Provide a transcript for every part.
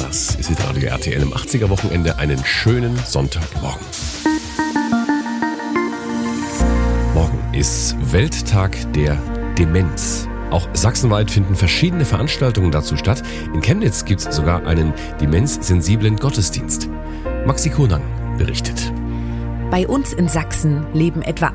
Das ist die Radio RTL im 80er-Wochenende. Einen schönen Sonntagmorgen. Morgen ist Welttag der Demenz. Auch sachsenweit finden verschiedene Veranstaltungen dazu statt. In Chemnitz gibt es sogar einen demenzsensiblen Gottesdienst. Maxi Konang berichtet. Bei uns in Sachsen leben etwa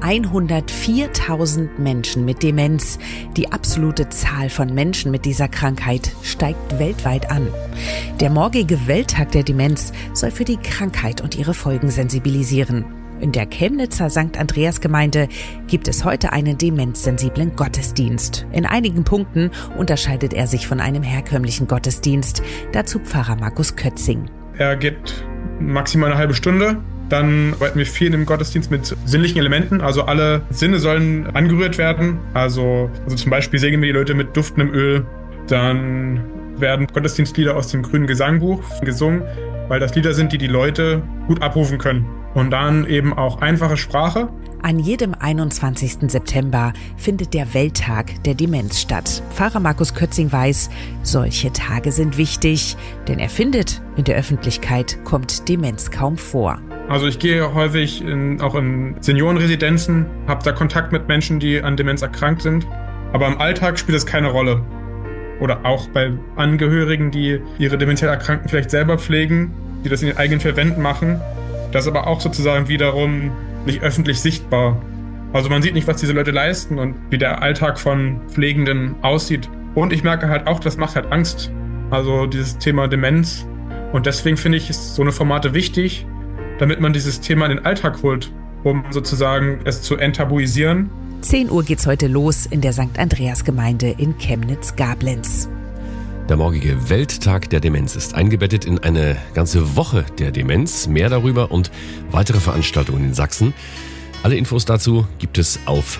104.000 Menschen mit Demenz. Die absolute Zahl von Menschen mit dieser Krankheit steigt weltweit an. Der morgige Welttag der Demenz soll für die Krankheit und ihre Folgen sensibilisieren. In der Chemnitzer St. Andreas Gemeinde gibt es heute einen demenzsensiblen Gottesdienst. In einigen Punkten unterscheidet er sich von einem herkömmlichen Gottesdienst. Dazu Pfarrer Markus Kötzing. Er geht maximal eine halbe Stunde. Dann arbeiten wir viel im Gottesdienst mit sinnlichen Elementen. Also alle Sinne sollen angerührt werden. Also zum Beispiel segnen wir die Leute mit duftendem Öl. Dann werden Gottesdienstlieder aus dem Grünen Gesangbuch gesungen, weil das Lieder sind, die die Leute gut abrufen können. Und dann eben auch einfache Sprache. An jedem 21. September findet der Welttag der Demenz statt. Pfarrer Markus Kötzing weiß, solche Tage sind wichtig, denn er findet, in der Öffentlichkeit kommt Demenz kaum vor. Also ich gehe häufig auch in Seniorenresidenzen, habe da Kontakt mit Menschen, die an Demenz erkrankt sind. Aber im Alltag spielt es keine Rolle. Oder auch bei Angehörigen, die ihre demenziell Erkrankten vielleicht selber pflegen, die das in den eigenen vier Wänden machen. Das ist aber auch sozusagen wiederum nicht öffentlich sichtbar. Also man sieht nicht, was diese Leute leisten und wie der Alltag von Pflegenden aussieht. Und ich merke halt auch, das macht halt Angst. Also dieses Thema Demenz. Und deswegen finde ich, ist so eine Formate wichtig, damit man dieses Thema in den Alltag holt, um sozusagen es zu enttabuisieren. 10 Uhr geht's heute los in der St. Andreas Gemeinde in Chemnitz-Gablenz. Der morgige Welttag der Demenz ist eingebettet in eine ganze Woche der Demenz. Mehr darüber und weitere Veranstaltungen in Sachsen. Alle Infos dazu gibt es auf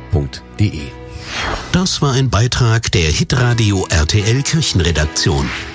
www.landesinitiative-demenz.de. Das war ein Beitrag der Hitradio RTL Kirchenredaktion.